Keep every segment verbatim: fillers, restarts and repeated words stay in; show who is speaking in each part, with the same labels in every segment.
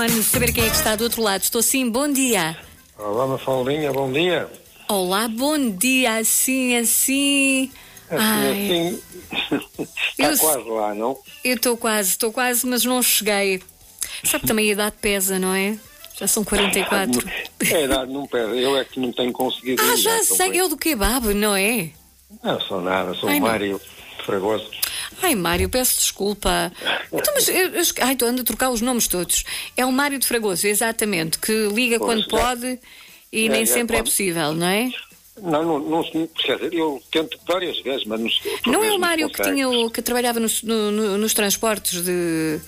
Speaker 1: telefone, saber quem é que está do outro lado. Estou sim, bom dia.
Speaker 2: Olá, Mafaldinha, bom dia.
Speaker 1: Olá, bom dia, assim, assim.
Speaker 2: Assim,
Speaker 1: Ai,
Speaker 2: assim, está
Speaker 1: eu-
Speaker 2: quase lá, não?
Speaker 1: Eu estou quase, estou quase, mas não cheguei. Sabe que também a idade pesa, não é? Já são quarenta e quatro.
Speaker 2: É, a idade não perde, eu é que não tenho conseguido
Speaker 1: Ah,
Speaker 2: ir,
Speaker 1: já
Speaker 2: então,
Speaker 1: sei,
Speaker 2: bem.
Speaker 1: é o do kebab, não é?
Speaker 2: Não sou nada, sou
Speaker 1: Ai,
Speaker 2: o
Speaker 1: não.
Speaker 2: Mário Fragoso.
Speaker 1: Ai, Mário, peço desculpa. Então, mas eu, eu, ai, estou ando a trocar os nomes todos. É o Mário de Fragoso, exatamente, que liga
Speaker 2: Pois,
Speaker 1: quando
Speaker 2: já.
Speaker 1: pode e
Speaker 2: É,
Speaker 1: nem
Speaker 2: é,
Speaker 1: sempre é
Speaker 2: quando-
Speaker 1: possível, não é?
Speaker 2: Não, não, não, quer dizer, eu tento várias vezes, mas não estou. por
Speaker 1: Não é
Speaker 2: vezes
Speaker 1: o Mário
Speaker 2: se
Speaker 1: que,
Speaker 2: consegue.
Speaker 1: tinha o, que trabalhava nos, no- no- nos transportes de...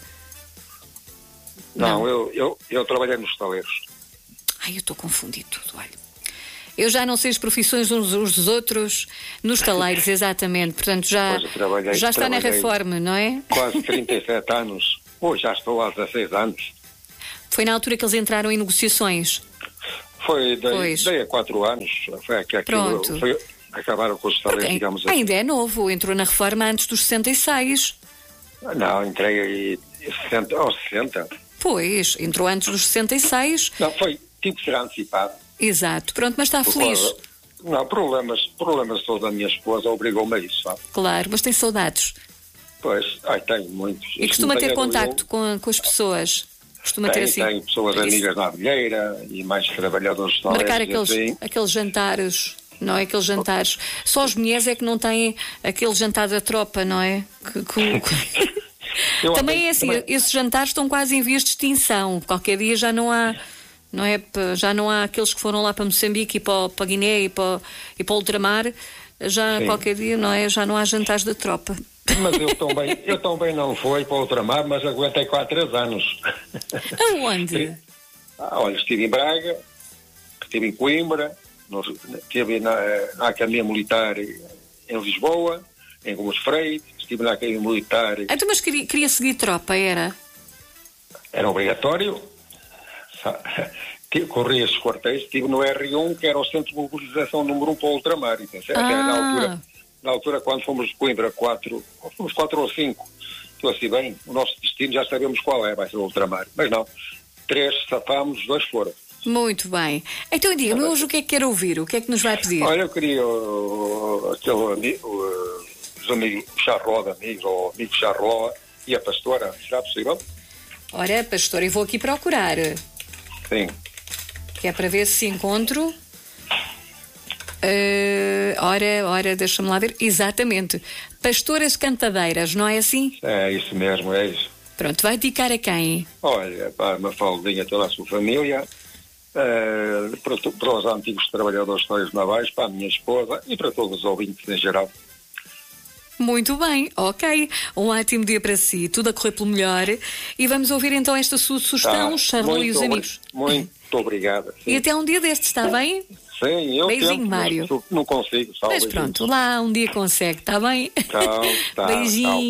Speaker 2: Não,
Speaker 1: Não.
Speaker 2: Eu, eu, eu trabalhei nos estaleiros.
Speaker 1: Ai, eu estou a confundir tudo, olha. Eu já não sei as profissões uns, uns dos outros nos taleiros, exatamente. Portanto, já,
Speaker 2: Pois, eu trabalhei-
Speaker 1: já está na
Speaker 2: trabalhei.
Speaker 1: reforma, não é?
Speaker 2: Quase trinta e sete anos. Hoje já estou há dezasseis anos.
Speaker 1: Foi na altura que eles entraram em negociações.
Speaker 2: Foi daí,
Speaker 1: Pois.
Speaker 2: daí a quatro anos. Foi que aquilo,
Speaker 1: Pronto.
Speaker 2: foi, acabaram com os estaleiros,
Speaker 1: Porque
Speaker 2: digamos assim.
Speaker 1: ainda é novo, entrou na reforma antes dos sessenta e seis.
Speaker 2: Não, entrei aí sessenta, aos sessenta.
Speaker 1: Pois, entrou antes dos sessenta e seis.
Speaker 2: Não, foi tipo ser antecipado.
Speaker 1: Exato, pronto, mas está feliz.
Speaker 2: Não, problemas, problemas todos da minha esposa obrigou-me a isso, sabe?
Speaker 1: Claro, mas tem saudades.
Speaker 2: Pois, ai, tenho muitos.
Speaker 1: E costuma ter contacto com, com as pessoas. Costuma ter
Speaker 2: Tem,
Speaker 1: assim.
Speaker 2: tem pessoas
Speaker 1: Isso.
Speaker 2: amigas na abelheira e mais trabalhadores de
Speaker 1: Marcar
Speaker 2: taleiros e
Speaker 1: aqueles,
Speaker 2: assim.
Speaker 1: aqueles jantares, não é? Aqueles jantares. Só as mulheres é que não têm aquele jantar da tropa, não é? Que- que-
Speaker 2: Eu
Speaker 1: também
Speaker 2: andei-
Speaker 1: é assim,
Speaker 2: também-
Speaker 1: esses jantares estão quase em vias de extinção. Qualquer dia já não há, não é? P- Já não há aqueles que foram lá para Moçambique e para, para Guiné e para, e para o ultramar. Já
Speaker 2: Sim.
Speaker 1: qualquer dia, não é? Já não há jantares da tropa.
Speaker 2: Mas eu também, eu também não fui para outra mar, mas aguentei quase três anos.
Speaker 1: Aonde?
Speaker 2: Ah, olha, estive em Braga, estive em Coimbra, no- estive na, na Academia Militar em Lisboa, em Gomes Freire, estive na Academia Militar,
Speaker 1: Então, mas queria, queria seguir tropa, era?
Speaker 2: era obrigatório, sa- que- corri esses quartéis, estive no R um, que era o Centro de Mobilização número um para o ultramar, então, até na
Speaker 1: Ah.
Speaker 2: altura, na altura quando fomos de Coimbra, quatro, fomos quatro ou cinco, estou assim bem, o nosso destino já sabemos qual é, vai ser o ultramar, mas não, três safámos, dois foram.
Speaker 1: Muito bem. Então, diga-me hoje o que é que quer ouvir? O que é que nos vai pedir?
Speaker 2: Olha, eu queria uh, aquele amigo, uh, os amigos Charló de amigos, ou amigo Charló e a pastora, será possível?
Speaker 1: Ora, pastor, eu vou aqui procurar,
Speaker 2: Sim.
Speaker 1: que é para ver se encontro. Eh, ora, ora, deixa-me lá ver. Exatamente. Pastoras Cantadeiras, não é assim?
Speaker 2: É isso mesmo, é isso.
Speaker 1: Pronto, vai dedicar a quem?
Speaker 2: Olha, para uma faldinha toda a sua família, uh, para, to- para os antigos trabalhadores histórias navais, para a minha esposa e para todos os ouvintes em geral.
Speaker 1: Muito bem, ok. Um ótimo dia para si, tudo a correr pelo melhor. E vamos ouvir então esta sua sugestão,
Speaker 2: Tá?
Speaker 1: Charlot e
Speaker 2: Muito
Speaker 1: os
Speaker 2: obri-
Speaker 1: amigos.
Speaker 2: Muito obrigada.
Speaker 1: E até um dia destes, está bem?
Speaker 2: Sim, eu
Speaker 1: Beijinho,
Speaker 2: tento, mas
Speaker 1: Mário.
Speaker 2: não consigo. Só
Speaker 1: Mas
Speaker 2: beijinho.
Speaker 1: pronto, lá um dia consegue, está bem?
Speaker 2: Tchau, tá,
Speaker 1: Beijinho.
Speaker 2: tchau.